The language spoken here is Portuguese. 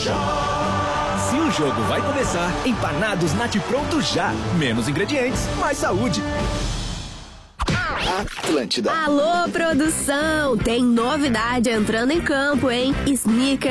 Se o jogo vai começar, empanados Nati Pronto já. Menos ingredientes, mais saúde. Atlântida. Alô, produção! Tem novidade entrando em campo, hein? Sneakers